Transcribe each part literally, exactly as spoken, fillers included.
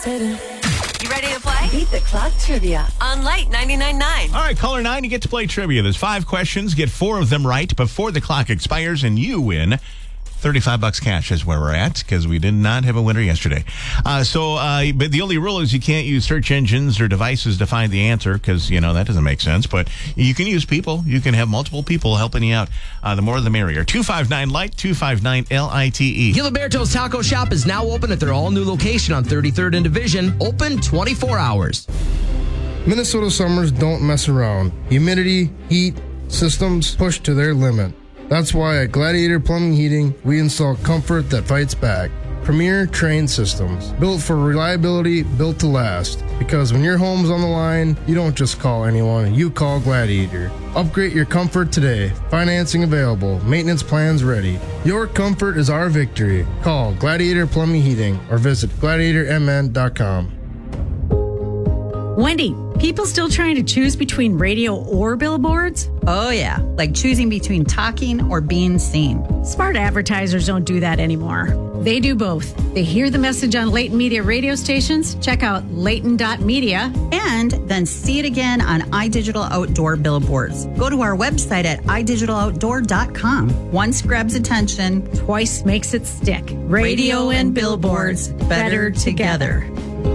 hidden. You ready to play? Beat the Clock Trivia On Light ninety-nine point nine. All right, caller nine, you get to play trivia. There's five questions. Get four of them right before the clock expires, and you win thirty-five bucks cash is where we're at, because we did not have a winner yesterday. Uh, so, uh, but the only rule is you can't use search engines or devices to find the answer, because, you know, that doesn't make sense. But you can use people. You can have multiple people helping you out. Uh, the more the merrier. two five nine light, two five nine L I T E. Giliberto's Taco Shop is now open at their all-new location on thirty-third and Division, open twenty-four hours. Minnesota summers don't mess around. Humidity, heat, systems push to their limit. That's why at Gladiator Plumbing Heating, we install comfort that fights back. Premier Train Systems, built for reliability, built to last. Because when your home's on the line, you don't just call anyone, you call Gladiator. Upgrade your comfort today. Financing available. Maintenance plans ready. Your comfort is our victory. Call Gladiator Plumbing Heating or visit gladiator m n dot com. Wendy, people still trying to choose between radio or billboards? Oh, yeah, like choosing between talking or being seen. Smart advertisers don't do that anymore. They do both. They hear the message on Leighton Media radio stations, check out leighton dot media, and then see it again on iDigital Outdoor billboards. Go to our website at i digital outdoor dot com. Once grabs attention, twice makes it stick. Radio and billboards, better together.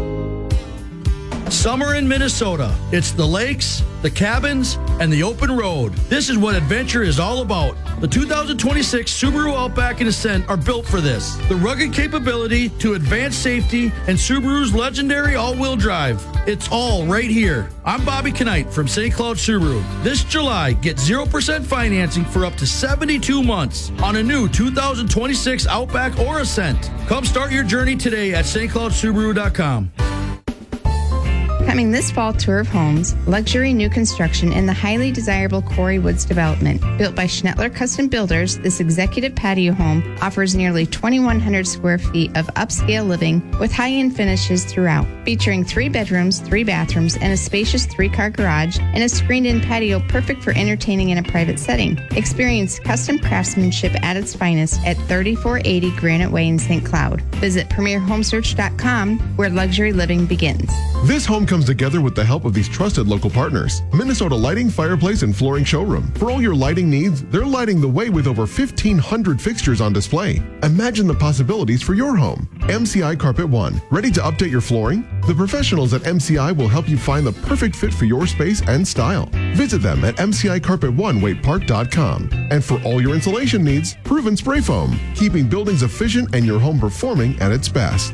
Summer in Minnesota. It's the lakes, the cabins, and the open road. This is what adventure is all about. The two thousand twenty-six Subaru Outback and Ascent are built for this. The rugged capability to advanced safety and Subaru's legendary all-wheel drive. It's all right here. I'm Bobby Knight from Saint Cloud Subaru. This July, get zero percent financing for up to seventy-two months on a new two thousand twenty-six Outback or Ascent. Come start your journey today at st cloud subaru dot com. Coming this fall, Tour of Homes, luxury new construction in the highly desirable Quarry Woods development. Built by Schnettler Custom Builders, this executive patio home offers nearly twenty-one hundred square feet of upscale living with high-end finishes throughout. Featuring three bedrooms, three bathrooms, and a spacious three-car garage, and a screened-in patio perfect for entertaining in a private setting. Experience custom craftsmanship at its finest at thirty-four eighty Granite Way in Saint Cloud. Visit premier home search dot com, where luxury living begins. This home comes together with the help of these trusted local partners. Minnesota Lighting, Fireplace, and Flooring Showroom. For all your lighting needs, they're lighting the way with over fifteen hundred fixtures on display. Imagine the possibilities for your home. M C I Carpet One. Ready to update your flooring? The professionals at M C I will help you find the perfect fit for your space and style. Visit them at m c i carpet one waite park dot com. And for all your insulation needs, Proven Spray Foam. Keeping buildings efficient and your home performing at its best.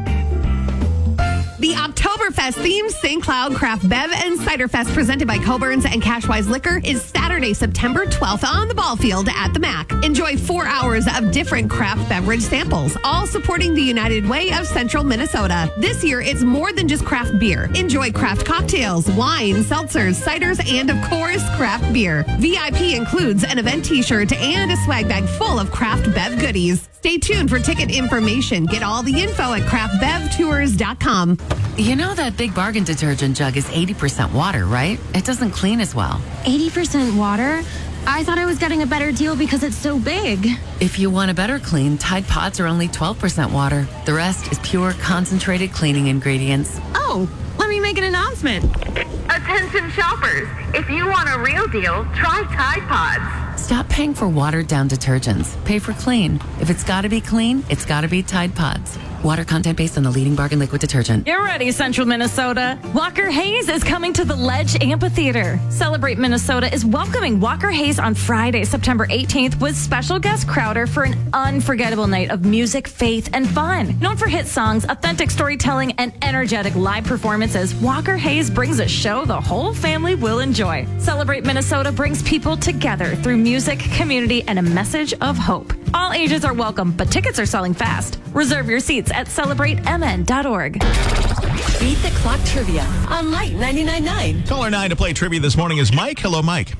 The Oktoberfest themed Saint Cloud Craft Bev and Cider Fest presented by Coburn's and Cashwise Liquor is Saturday, September twelfth on the ball field at the M A C. Enjoy four hours of different craft beverage samples, all supporting the United Way of Central Minnesota. This year, it's more than just craft beer. Enjoy craft cocktails, wine, seltzers, ciders, and of course, craft beer. V I P includes an event t-shirt and a swag bag full of craft bev goodies. Stay tuned for ticket information. Get all the info at craft bev tours dot com. You know that Big Bargain detergent jug is eighty percent water, right? It doesn't clean as well. eighty percent water? I thought I was getting a better deal because it's so big. If you want a better clean, Tide Pods are only twelve percent water. The rest is pure concentrated cleaning ingredients. Oh, let me make an announcement. Attention shoppers, if you want a real deal, try Tide Pods. Stop paying for watered-down detergents. Pay for clean. If it's got to be clean, it's got to be Tide Pods. Water content based on the leading bargain liquid detergent. Get ready, Central Minnesota. Walker Hayes is coming to the Ledge Amphitheater. Celebrate Minnesota is welcoming Walker Hayes on Friday, September eighteenth with special guest Crowder for an unforgettable night of music, faith, and fun. Known for hit songs, authentic storytelling, and energetic live performances, Walker Hayes brings a show the whole family will enjoy. Celebrate Minnesota brings people together through music, community, and a message of hope. All ages are welcome, but tickets are selling fast. Reserve your seats at celebrate m n dot org. Beat the Clock Trivia on Light ninety-nine point nine. Caller nine to play trivia this morning is Mike. Hello, Mike.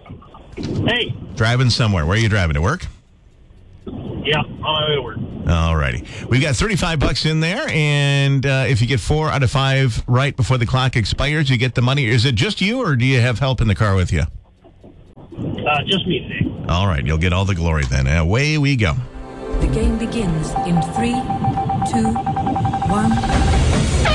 Hey. Driving somewhere. Where are you driving? To work? Yeah, on my way to work. All righty. We've got thirty-five bucks in there, and uh, if you get four out of five right before the clock expires, you get the money. Is it just you, or do you have help in the car with you? Uh, just me today. All right, you'll get all the glory then. Away we go. The game begins in three, two, one.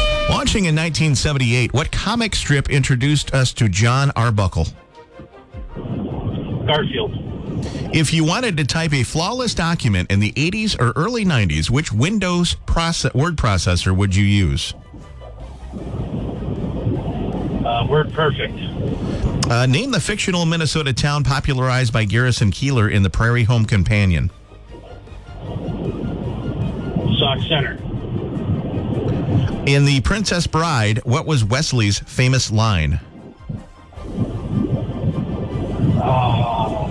Launching in nineteen seventy-eight, what comic strip introduced us to John Arbuckle? Garfield. If you wanted to type a flawless document in the eighties or early nineties, which Windows process- word processor would you use? Uh, Word Perfect. Uh, name the fictional Minnesota town popularized by Garrison Keillor in The Prairie Home Companion. Sauk Center. In The Princess Bride, what was Wesley's famous line? Oh.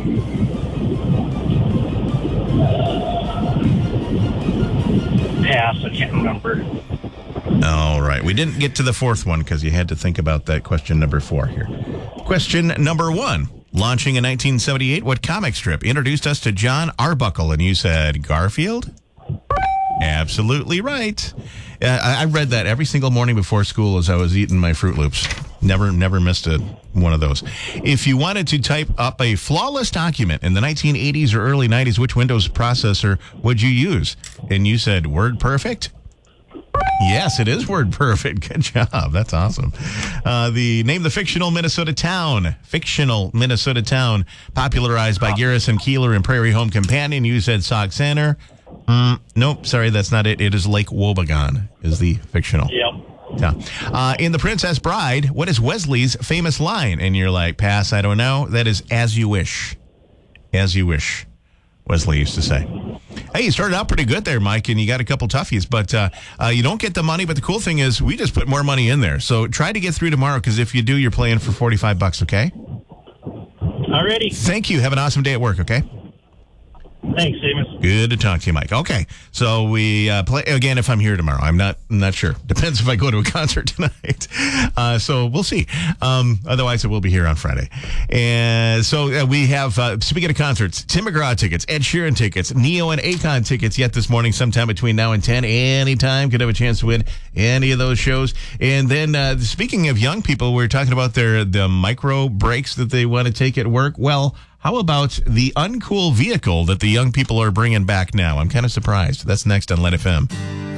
Pass, I can't remember. All right. We didn't get to the fourth one because you had to think about that. Question number four here. Question number one. Launching in nineteen seventy-eight, what comic strip introduced us to John Arbuckle? And you said Garfield? Absolutely right. Uh, I I read that every single morning before school as I was eating my Fruit Loops. Never, never missed a, one of those. If you wanted to type up a flawless document in the nineteen eighties or early nineties, which Windows processor would you use? And you said Word Perfect? Yes, it is Word Perfect. Good job. That's awesome. Uh, the name the fictional Minnesota town. Fictional Minnesota town popularized by Garrison Keillor in Prairie Home Companion. You said Sauk Center. Mm, nope, sorry, that's not it. It is Lake Wobegon is the fictional. Yep. Yeah. Uh, in The Princess Bride, what is Wesley's famous line? And you're like, pass, I don't know. That is as you wish. As you wish, Wesley used to say. Hey, you started out pretty good there, Mike, and you got a couple toughies, but uh, uh, you don't get the money. But the cool thing is we just put more money in there. So try to get through tomorrow, because if you do, you're playing for forty-five bucks, okay? Alrighty. Thank you. Have an awesome day at work, okay? Thanks, Amos. Good to talk to you, Mike. Okay, so we uh, play again if I'm here tomorrow. I'm not I'm not sure. Depends if I go to a concert tonight. Uh, so we'll see. Um, otherwise, I will be here on Friday. And so uh, we have, uh, speaking of concerts, Tim McGraw tickets, Ed Sheeran tickets, Neo and Akon tickets yet this morning, sometime between now and ten. Anytime could have a chance to win any of those shows. And then uh, speaking of young people, we we're talking about their the micro breaks that they want to take at work. Well, how about the uncool vehicle that the young people are bringing back now? I'm kind of surprised. That's next on Let F M.